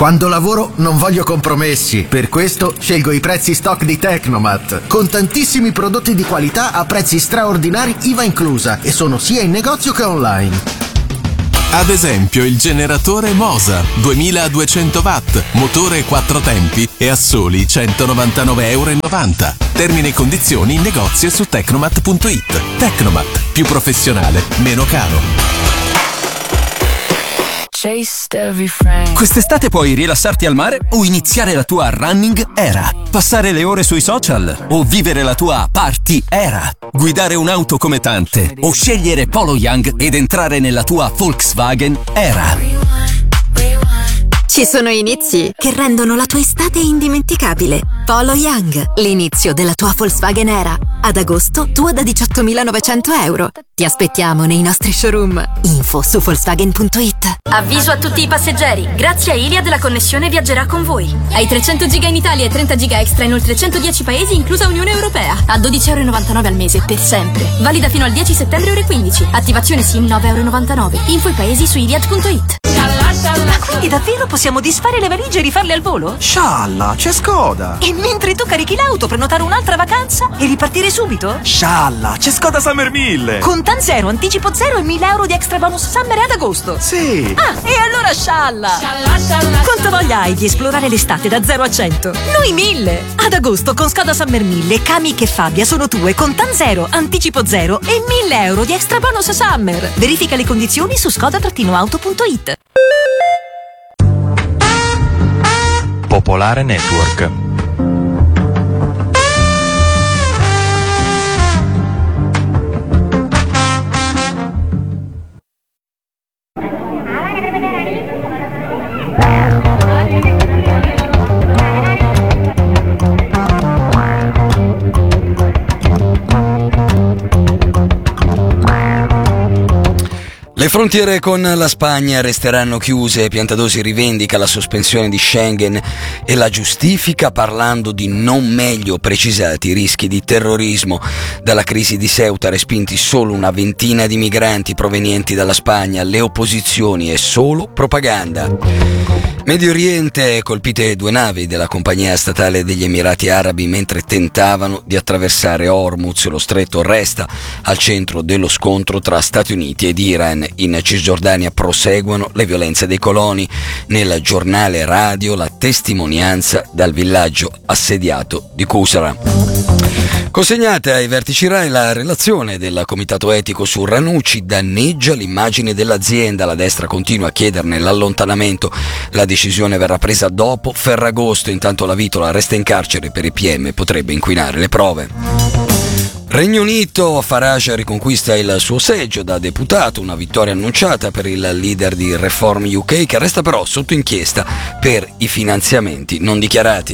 Quando lavoro non voglio compromessi, per questo scelgo i prezzi stock di Tecnomat, con tantissimi prodotti di qualità a prezzi straordinari IVA inclusa, e sono sia in negozio che online. Ad esempio il generatore Mosa 2200 watt, motore 4 tempi e a soli €199,90. Termini e condizioni in negozio e su tecnomat.it. Tecnomat, più professionale, meno caro. Quest'estate puoi rilassarti al mare o iniziare la tua running era, passare le ore sui social o vivere la tua party era, guidare un'auto come tante o scegliere Polo Young ed entrare nella tua Volkswagen era. Ci sono inizi che rendono la tua estate indimenticabile. Polo Young, l'inizio della tua Volkswagen era. Ad agosto, tua da €18.900. Ti aspettiamo nei nostri showroom. Info su Volkswagen.it. Avviso a tutti i passeggeri. Grazie a Iliad la connessione viaggerà con voi. Hai 300 giga in Italia e 30 giga extra in oltre 110 paesi, inclusa Unione Europea. A €12,99 al mese, per sempre. Valida fino al 10 settembre ore 15. Attivazione SIM €9,99. Info i paesi su Iliad.it. Ma quindi davvero possiamo disfare le valigie e rifarle al volo? Scialla, c'è Skoda! E mentre tu carichi l'auto, prenotare un'altra vacanza e ripartire subito? Scialla, c'è Skoda Summer 1000! Con TAN 0, anticipo 0 e €1.000 di extra bonus summer ad agosto! Sì! Ah, e allora scialla! Quanta voglia hai di esplorare l'estate da 0 a 100? Noi 1000! Ad agosto con Skoda Summer 1000, Kamiq e Fabia sono tue con TAN 0, anticipo 0 e €1.000 di extra bonus summer! Verifica le condizioni su skoda-auto.it. Popolare Network. Le frontiere con la Spagna resteranno chiuse. Piantadosi rivendica la sospensione di Schengen e la giustifica parlando di non meglio precisati rischi di terrorismo. Dalla crisi di Ceuta respinti solo una ventina di migranti provenienti dalla Spagna. Le opposizioni è solo propaganda. Medio Oriente, colpite 2 navi della compagnia statale degli Emirati Arabi mentre tentavano di attraversare Hormuz. Lo stretto resta al centro dello scontro tra Stati Uniti ed Iran. In Cisgiordania proseguono le violenze dei coloni. Nel giornale radio la testimonianza dal villaggio assediato di Kusra. Consegnata ai vertici RAI la relazione del comitato etico su Ranucci, danneggia l'immagine dell'azienda. La destra continua a chiederne l'allontanamento. La decisione verrà presa dopo Ferragosto. Intanto la Vitola resta in carcere per i PM, potrebbe inquinare le prove. Regno Unito, Farage riconquista il suo seggio da deputato, una vittoria annunciata per il leader di Reform UK, che resta però sotto inchiesta per i finanziamenti non dichiarati.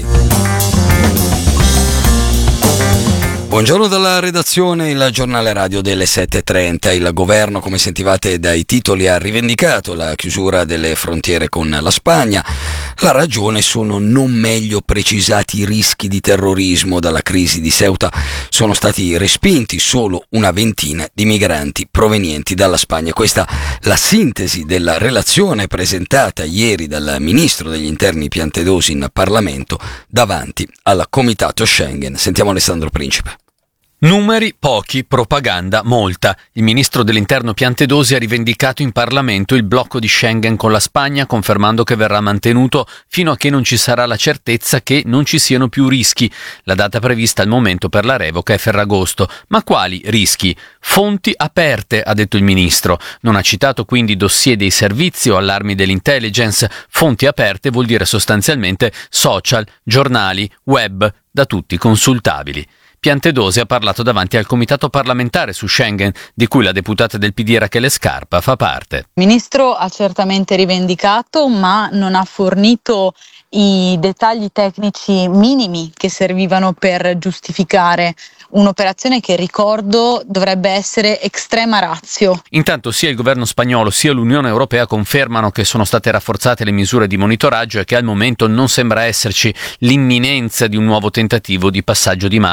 Buongiorno dalla redazione, il giornale radio delle 7.30. Il governo, come sentivate dai titoli, ha rivendicato la chiusura delle frontiere con la Spagna. La ragione sono non meglio precisati rischi di terrorismo. Dalla crisi di Ceuta sono stati respinti solo una ventina di migranti provenienti dalla Spagna. Questa la sintesi della relazione presentata ieri dal ministro degli interni Piantedosi in Parlamento davanti al comitato Schengen. Sentiamo Alessandro Principe. Numeri, pochi, propaganda, molta. Il ministro dell'interno Piantedosi ha rivendicato in Parlamento il blocco di Schengen con la Spagna, confermando che verrà mantenuto fino a che non ci sarà la certezza che non ci siano più rischi. La data prevista al momento per la revoca è Ferragosto. Ma quali rischi? Fonti aperte, ha detto il ministro. Non ha citato quindi dossier dei servizi o allarmi dell'intelligence. Fonti aperte vuol dire sostanzialmente social, giornali, web, da tutti consultabili. Piantedosi ha parlato davanti al comitato parlamentare su Schengen, di cui la deputata del PD Rachele Scarpa fa parte. Il ministro ha certamente rivendicato, ma non ha fornito i dettagli tecnici minimi che servivano per giustificare un'operazione che, ricordo, dovrebbe essere extrema ratio. Intanto sia il governo spagnolo sia l'Unione Europea confermano che sono state rafforzate le misure di monitoraggio e che al momento non sembra esserci l'imminenza di un nuovo tentativo di passaggio di massa.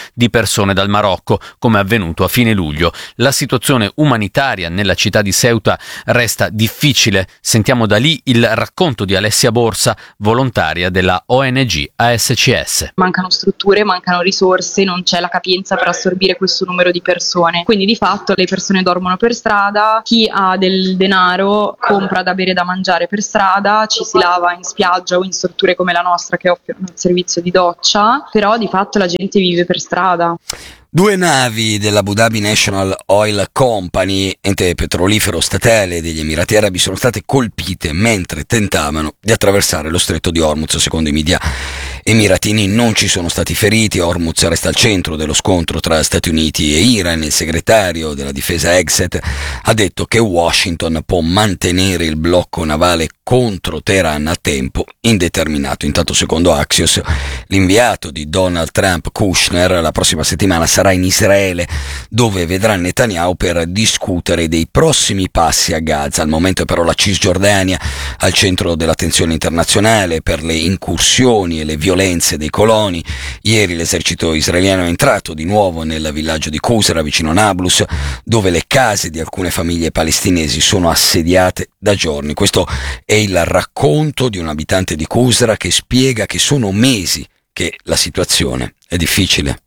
di persone dal Marocco, come avvenuto a fine luglio. La situazione umanitaria nella città di Ceuta resta difficile. Sentiamo da lì il racconto di Alessia Borsa, volontaria della ONG ASCS. Mancano strutture, mancano risorse, non c'è la capienza per assorbire questo numero di persone, quindi di fatto le persone dormono per strada, chi ha del denaro compra da bere e da mangiare per strada, ci si lava in spiaggia o in strutture come la nostra che offrono il servizio di doccia, però di fatto la gente vive per strada. 2 navi dell'Abu Dhabi National Oil Company, ente petrolifero statale degli Emirati Arabi, sono state colpite mentre tentavano di attraversare lo stretto di Hormuz. Secondo i media emiratini non ci sono stati feriti. Hormuz resta al centro dello scontro tra Stati Uniti e Iran. Il segretario della difesa Hegseth ha detto che Washington può mantenere il blocco navale contro Teheran a tempo indeterminato. Intanto, secondo Axios, l'inviato di Donald Trump, Kushner, la prossima settimana sarà in Israele, dove vedrà Netanyahu per discutere dei prossimi passi a Gaza. Al momento è però la Cisgiordania al centro dell'attenzione internazionale per le incursioni e le violenze dei coloni. Ieri l'esercito israeliano è entrato di nuovo nel villaggio di Qusra, vicino a Nablus, dove le case di alcune famiglie palestinesi sono assediate da giorni. Questo è il racconto di un abitante di Qusra che spiega che sono mesi che la situazione è difficile.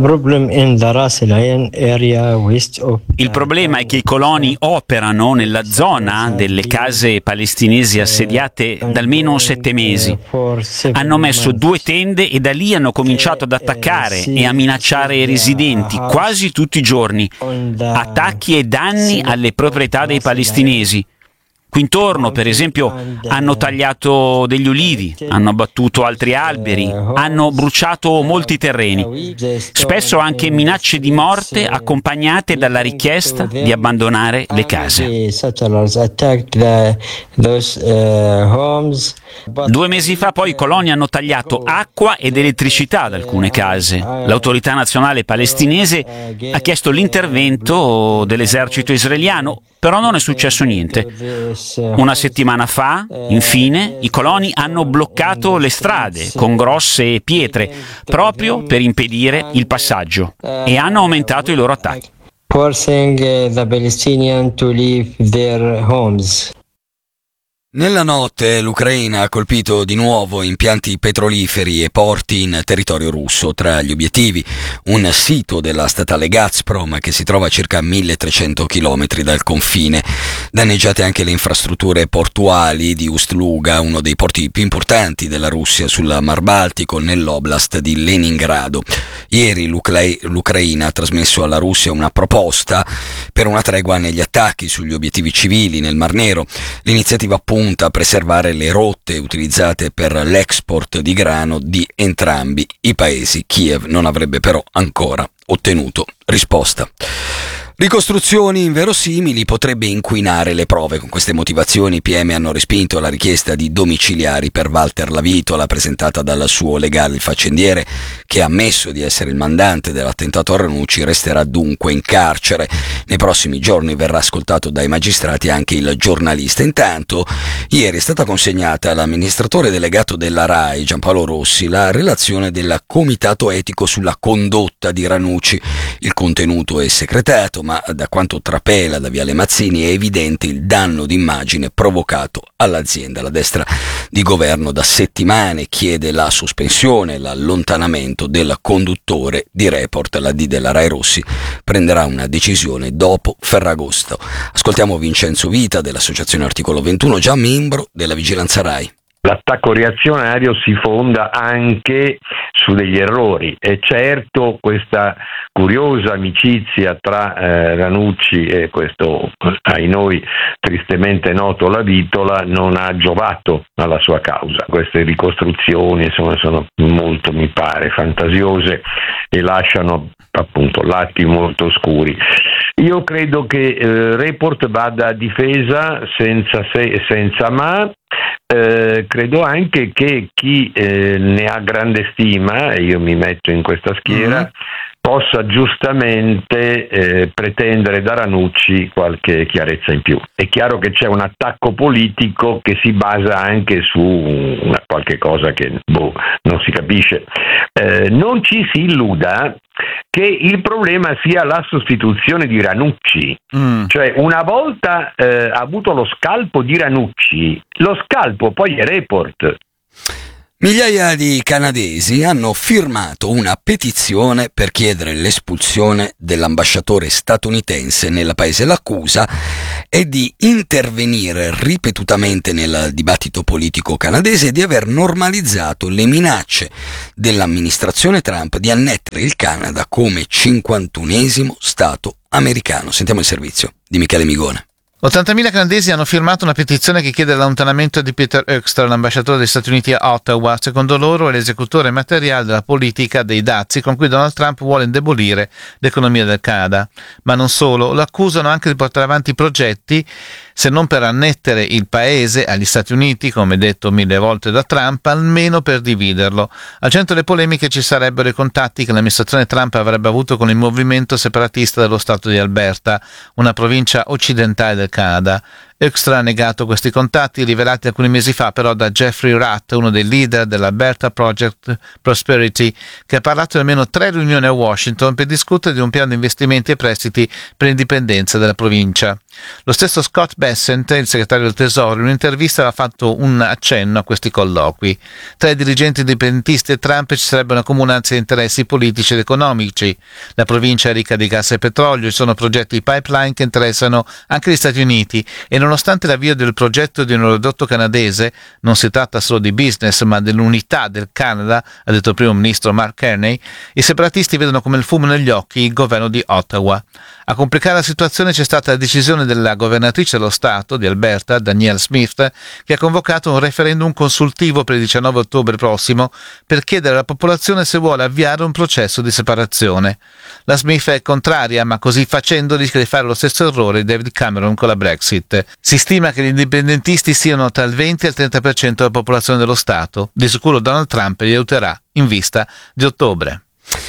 Il problema è che i coloni operano nella zona delle case palestinesi assediate da almeno 7 mesi. Hanno messo 2 tende e da lì hanno cominciato ad attaccare e a minacciare i residenti quasi tutti i giorni. Attacchi e danni alle proprietà dei palestinesi. Qui intorno, per esempio, hanno tagliato degli ulivi, hanno abbattuto altri alberi, hanno bruciato molti terreni. Spesso anche minacce di morte accompagnate dalla richiesta di abbandonare le case. 2 mesi fa poi i coloni hanno tagliato acqua ed elettricità ad alcune case. L'autorità nazionale palestinese ha chiesto l'intervento dell'esercito israeliano, però non è successo niente. Una settimana fa, infine, i coloni hanno bloccato le strade con grosse pietre proprio per impedire il passaggio e hanno aumentato i loro attacchi. Forcing the Palestinians to leave their homes. Nella notte l'Ucraina ha colpito di nuovo impianti petroliferi e porti in territorio russo. Tra gli obiettivi un sito della statale Gazprom che si trova a circa 1300 km dal confine. Danneggiate anche le infrastrutture portuali di Ust-Luga, uno dei porti più importanti della Russia sul Mar Baltico nell'oblast di Leningrado. Ieri l'Ucraina ha trasmesso alla Russia una proposta per una tregua negli attacchi sugli obiettivi civili nel Mar Nero. L'iniziativa punta a preservare le rotte utilizzate per l'export di grano di entrambi i paesi. Kiev non avrebbe però ancora ottenuto risposta. Ricostruzioni inverosimili, potrebbe inquinare le prove. Con queste motivazioni i PM hanno respinto la richiesta di domiciliari per Walter Lavitola presentata dal suo legale. Il faccendiere, che ha ammesso di essere il mandante dell'attentato a Ranucci, resterà dunque in carcere. Nei prossimi giorni verrà ascoltato dai magistrati anche il giornalista. Intanto, ieri è stata consegnata all'amministratore delegato della RAI, Giampaolo Rossi, la relazione del Comitato Etico sulla condotta di Ranucci. Il contenuto è segretato, ma da quanto trapela da Viale Mazzini è evidente il danno d'immagine provocato all'azienda. La destra di governo da settimane chiede la sospensione, l'allontanamento del conduttore di Report. La D della Rai Rossi prenderà una decisione dopo Ferragosto. Ascoltiamo Vincenzo Vita dell'Associazione Articolo 21, già membro della Vigilanza Rai. L'attacco reazionario si fonda anche su degli errori e certo questa curiosa amicizia tra Ranucci e questo ai noi tristemente noto Lavitola non ha giovato alla sua causa. Queste ricostruzioni insomma sono molto, mi pare, fantasiose e lasciano appunto lati molto oscuri. Io credo che Report vada a difesa senza se e senza ma. Credo anche che chi ne ha grande stima, e io mi metto in questa schiera, possa giustamente pretendere da Ranucci qualche chiarezza in più. È chiaro che c'è un attacco politico che si basa anche su qualche cosa che non si capisce. Non ci si illuda che il problema sia la sostituzione di Ranucci. Cioè, una volta avuto lo scalpo di Ranucci, lo scalpo poi è Report. Migliaia di canadesi hanno firmato una petizione per chiedere l'espulsione dell'ambasciatore statunitense nel paese. L'accusa è di intervenire ripetutamente nel dibattito politico canadese e di aver normalizzato le minacce dell'amministrazione Trump di annettere il Canada come 51esimo stato americano. Sentiamo il servizio di Michele Migone. 80.000 canadesi hanno firmato una petizione che chiede l'allontanamento di Peter Hoekstra, l'ambasciatore degli Stati Uniti a Ottawa. Secondo loro è l'esecutore materiale della politica dei dazi con cui Donald Trump vuole indebolire l'economia del Canada. Ma non solo, lo accusano anche di portare avanti progetti, se non per annettere il paese agli Stati Uniti, come detto 1000 volte da Trump, almeno per dividerlo. Al centro delle polemiche ci sarebbero i contatti che l'amministrazione Trump avrebbe avuto con il movimento separatista dello stato di Alberta, una provincia occidentale del Canada. Hoekstra ha negato questi contatti, rivelati alcuni mesi fa però da Jeffrey Ratt, uno dei leader dell'Alberta Project Prosperity, che ha parlato di almeno 3 riunioni a Washington per discutere di un piano di investimenti e prestiti per l'indipendenza della provincia. Lo stesso Scott Bessent, il segretario del Tesoro, in un'intervista aveva fatto un accenno a questi colloqui. Tra i dirigenti indipendentisti e Trump ci sarebbe una comunanza di interessi politici ed economici. La provincia è ricca di gas e petrolio, ci sono progetti di pipeline che interessano anche gli Stati Uniti e nonostante l'avvio del progetto di un oleodotto canadese, non si tratta solo di business ma dell'unità del Canada, ha detto il primo ministro Mark Carney, i separatisti vedono come il fumo negli occhi il governo di Ottawa. A complicare la situazione c'è stata la decisione della governatrice dello Stato di Alberta, Danielle Smith, che ha convocato un referendum consultivo per il 19 ottobre prossimo per chiedere alla popolazione se vuole avviare un processo di separazione. La Smith è contraria, ma così facendo rischia di fare lo stesso errore di David Cameron con la Brexit. Si stima che gli indipendentisti siano tra il 20 e il 30% della popolazione dello Stato. Di sicuro Donald Trump li aiuterà in vista di ottobre.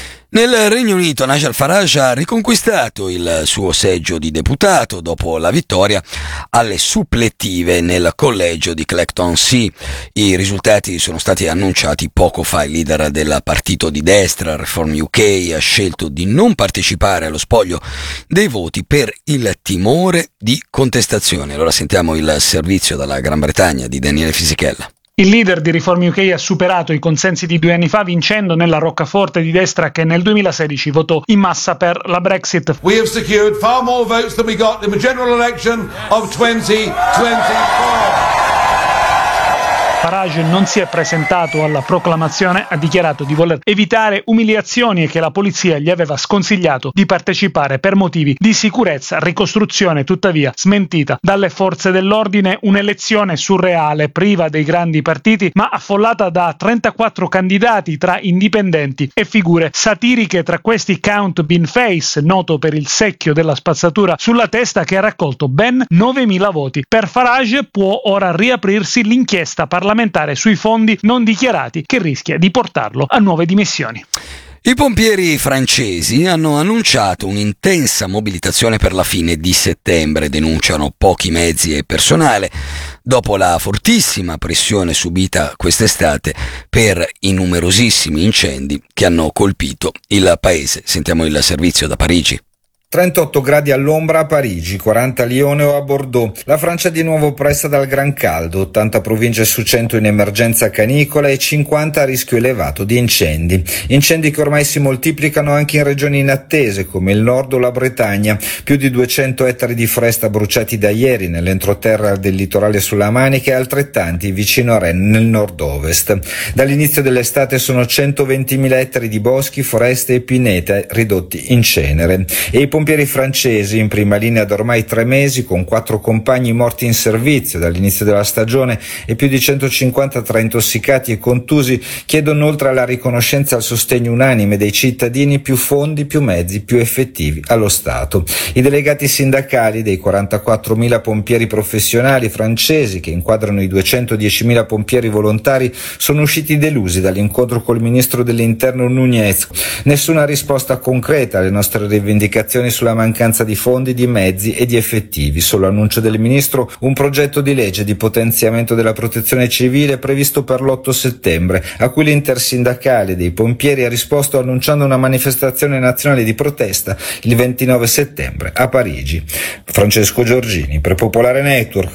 Nel Regno Unito Nigel Farage ha riconquistato il suo seggio di deputato dopo la vittoria alle supplettive nel collegio di Clacton-Sea. I risultati sono stati annunciati poco fa. Il leader del partito di destra Reform UK ha scelto di non partecipare allo spoglio dei voti per il timore di contestazione. Allora sentiamo il servizio dalla Gran Bretagna di Daniele Fisichella. Il leader di Reform UK ha superato i consensi di 2 anni fa vincendo nella roccaforte di destra che nel 2016 votò in massa per la Brexit. We have secured far more votes than we got in the general election of 2024. Farage non si è presentato alla proclamazione, ha dichiarato di voler evitare umiliazioni e che la polizia gli aveva sconsigliato di partecipare per motivi di sicurezza. Ricostruzione tuttavia smentita dalle forze dell'ordine, un'elezione surreale, priva dei grandi partiti, ma affollata da 34 candidati tra indipendenti e figure satiriche, tra questi Count Beanface, noto per il secchio della spazzatura sulla testa, che ha raccolto ben 9.000 voti. Per Farage può ora riaprirsi l'inchiesta parlamentare sui fondi non dichiarati, che rischia di portarlo a nuove dimissioni. I pompieri francesi hanno annunciato un'intensa mobilitazione per la fine di settembre, denunciano pochi mezzi e personale dopo la fortissima pressione subita quest'estate per i numerosissimi incendi che hanno colpito il paese. Sentiamo il servizio da Parigi. 38 gradi all'ombra a Parigi, 40 a Lione o a Bordeaux. La Francia di nuovo presa dal gran caldo, 80 province su 100 in emergenza canicola e 50 a rischio elevato di incendi. Incendi che ormai si moltiplicano anche in regioni inattese come il nord o la Bretagna. Più di 200 ettari di foresta bruciati da ieri nell'entroterra del litorale sulla Manica e altrettanti vicino a Rennes nel nord-ovest. Dall'inizio dell'estate sono 120.000 ettari di boschi, foreste e pinete ridotti in cenere. E i pompieri francesi in prima linea da ormai 3 mesi, con 4 compagni morti in servizio dall'inizio della stagione e più di 150 tra intossicati e contusi, chiedono oltre alla riconoscenza al sostegno unanime dei cittadini più fondi, più mezzi, più effettivi allo Stato. I delegati sindacali dei 44.000 pompieri professionali francesi, che inquadrano i 210.000 pompieri volontari, sono usciti delusi dall'incontro col ministro dell'interno Nunez. Nessuna risposta concreta alle nostre rivendicazioni sulla mancanza di fondi, di mezzi e di effettivi. Solo annuncio del ministro un progetto di legge di potenziamento della protezione civile previsto per l'8 settembre, a cui l'intersindacale dei pompieri ha risposto annunciando una manifestazione nazionale di protesta il 29 settembre a Parigi. Francesco Giorgini per Popolare Network.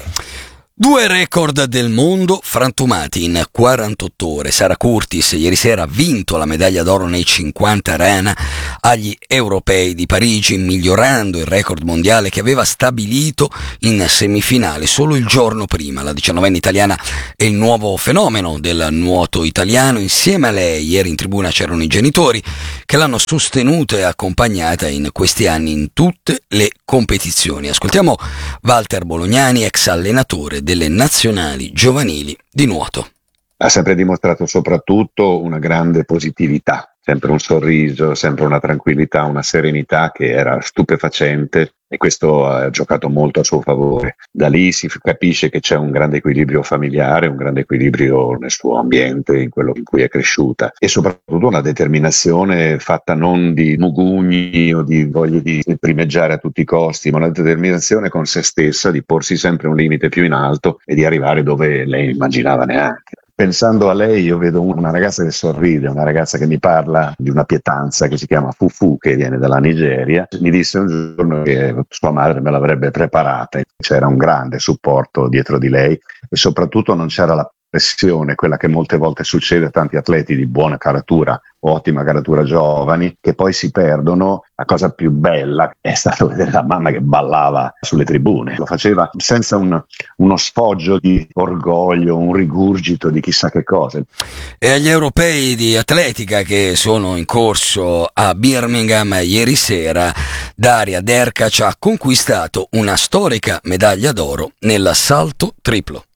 2 record del mondo frantumati in 48 ore. Sara Curtis ieri sera ha vinto la medaglia d'oro nei 50 rana agli Europei di Parigi, migliorando il record mondiale che aveva stabilito in semifinale solo il giorno prima. La 19enne italiana è il nuovo fenomeno del nuoto italiano. Insieme a lei ieri in tribuna c'erano i genitori che l'hanno sostenuta e accompagnata in questi anni in tutte le competizioni. Ascoltiamo Walter Bolognani, ex allenatore delle nazionali giovanili di nuoto. Ha sempre dimostrato soprattutto una grande positività, sempre un sorriso, sempre una tranquillità, una serenità che era stupefacente, e questo ha giocato molto a suo favore. Da lì si capisce che c'è un grande equilibrio familiare, un grande equilibrio nel suo ambiente, in quello in cui è cresciuta, e soprattutto una determinazione fatta non di mugugni o di voglia di primeggiare a tutti i costi, ma una determinazione con se stessa di porsi sempre un limite più in alto e di arrivare dove lei immaginava neanche. Pensando a lei io vedo una ragazza che sorride, una ragazza che mi parla di una pietanza che si chiama Fufu, che viene dalla Nigeria. Mi disse un giorno che sua madre me l'avrebbe preparata, c'era un grande supporto dietro di lei e soprattutto non c'era la pressione, quella che molte volte succede a tanti atleti di buona caratura, ottima caratura giovani, che poi si perdono. La cosa più bella è stato vedere la mamma che ballava sulle tribune, lo faceva senza uno sfoggio di orgoglio, un rigurgito di chissà che cosa. E agli europei di atletica che sono in corso a Birmingham ieri sera, Daria Derkac ha conquistato una storica medaglia d'oro nel salto triplo.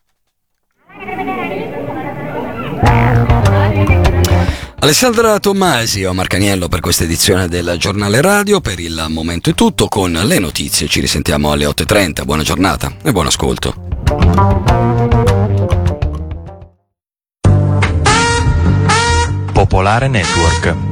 Alessandra Tommasi e Omar Caniello per questa edizione del Giornale Radio. Per il momento è tutto, con le notizie ci risentiamo alle 8:30. Buona giornata e buon ascolto. Popolare Network.